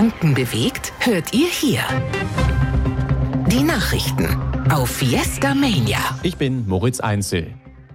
Gedanken bewegt, hört ihr hier. Die Nachrichten auf Fiesta Mania. Ich bin Moritz Einzel.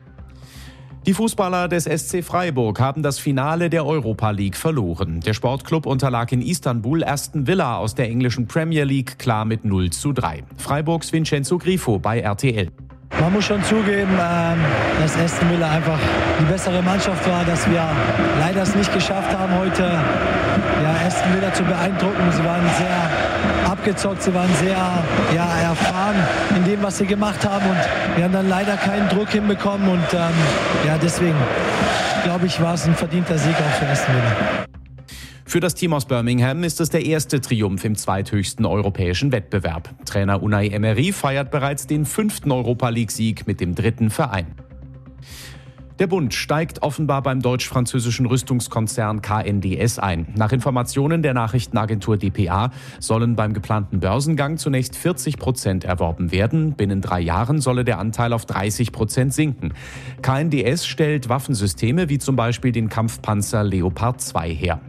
Die Fußballer des SC Freiburg haben das Finale der Europa League verloren. Der Sportclub unterlag in Istanbul Aston Villa aus der englischen Premier League klar mit 0:3. Freiburgs Vincenzo Grifo bei RTL. Man muss schon zugeben, dass Aston Villa einfach die bessere Mannschaft war, dass wir leider es nicht geschafft haben, heute Aston Villa zu beeindrucken. Sie waren sehr abgezockt, sie waren sehr erfahren in dem, was sie gemacht haben, und wir haben dann leider keinen Druck hinbekommen, und deswegen glaube ich, war es ein verdienter Sieg auch für Aston Villa. Für das Team aus Birmingham ist es der erste Triumph im zweithöchsten europäischen Wettbewerb. Trainer Unai Emery feiert bereits den 5. Europa-League-Sieg mit dem 3. Verein. Der Bund steigt offenbar beim deutsch-französischen Rüstungskonzern KNDS ein. Nach Informationen der Nachrichtenagentur dpa sollen beim geplanten Börsengang zunächst 40% erworben werden. Binnen 3 Jahren solle der Anteil auf 30% sinken. KNDS stellt Waffensysteme wie zum Beispiel den Kampfpanzer Leopard 2 her.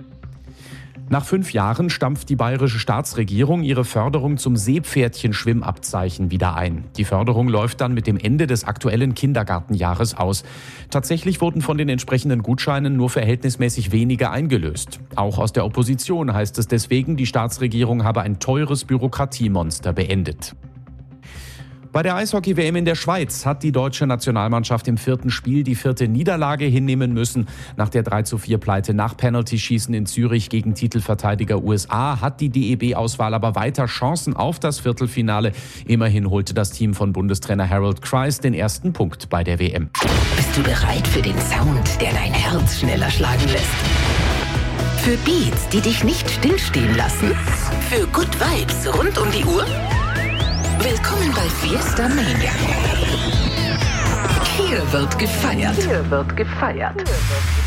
Nach 5 Jahren stampft die bayerische Staatsregierung ihre Förderung zum Seepferdchen-Schwimmabzeichen wieder ein. Die Förderung läuft dann mit dem Ende des aktuellen Kindergartenjahres aus. Tatsächlich wurden von den entsprechenden Gutscheinen nur verhältnismäßig wenige eingelöst. Auch aus der Opposition heißt es deswegen, die Staatsregierung habe ein teures Bürokratiemonster beendet. Bei der Eishockey-WM in der Schweiz hat die deutsche Nationalmannschaft im 4. Spiel die 4. Niederlage hinnehmen müssen. Nach der 3:4-Pleite nach Penalty-Schießen in Zürich gegen Titelverteidiger USA hat die DEB-Auswahl aber weiter Chancen auf das Viertelfinale. Immerhin holte das Team von Bundestrainer Harold Kreis den ersten Punkt bei der WM. Bist du bereit für den Sound, der dein Herz schneller schlagen lässt? Für Beats, die dich nicht stillstehen lassen? Für Good Vibes rund um die Uhr? Willkommen bei Fiesta Mania. Hier wird gefeiert.